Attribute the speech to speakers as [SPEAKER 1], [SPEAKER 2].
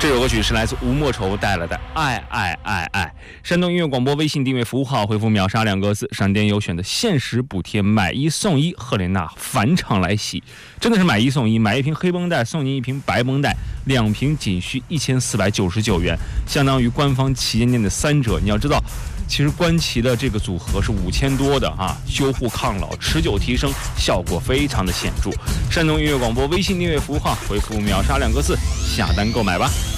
[SPEAKER 1] 这首歌曲是来自吴莫愁带来的《爱爱爱爱》。山东音乐广播微信订阅服务号回复秒杀2个字，闪电优选的限时补贴买1送1，赫莲娜返场来袭，真的是买1送1，买1瓶黑绷带送您1瓶白绷带，2瓶仅需1499元，相当于官方旗舰店的3折。你要知道，其实官旗的这个组合是5000多的啊，修护抗老、持久提升，效果非常的显著。山东音乐广播微信订阅服务号回复秒杀2个字，下单购买吧。